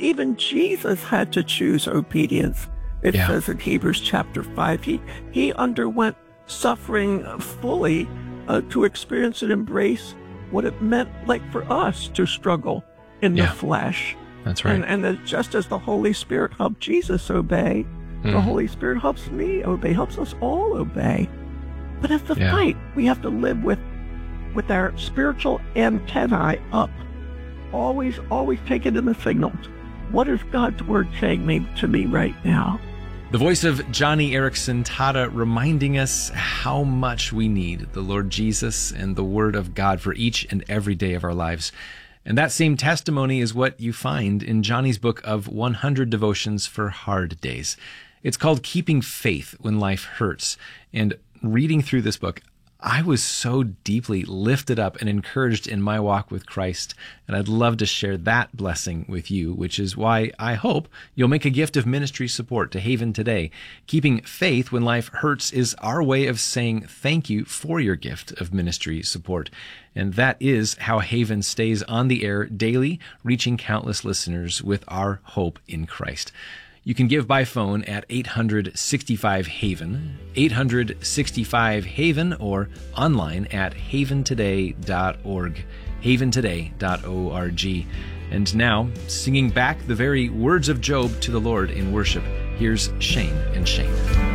even Jesus had to choose obedience. It says in Hebrews chapter 5, he underwent suffering fully to experience and embrace what it meant like for us to struggle in the flesh. That's right. And just as the Holy Spirit helped Jesus obey, the Holy Spirit helps me obey, helps us all obey. But it's the fight. We have to live with our spiritual antennae up. Always taking in the signals. What is God's word saying to me right now? The voice of Joni Eareckson Tada reminding us how much we need the Lord Jesus and the Word of God for each and every day of our lives. And that same testimony is what you find in Joni's book of 100 Devotions for Hard Days. It's called Keeping Faith When Life Hurts. And reading through this book, I was so deeply lifted up and encouraged in my walk with Christ, and I'd love to share that blessing with you, which is why I hope you'll make a gift of ministry support to Haven today. Keeping faith when life hurts is our way of saying thank you for your gift of ministry support. And that is how Haven stays on the air daily, reaching countless listeners with our hope in Christ. You can give by phone at 865-HAVEN, 865-HAVEN, or online at haventoday.org, haventoday.org. And now, singing back the very words of Job to the Lord in worship, here's Shane and Shane.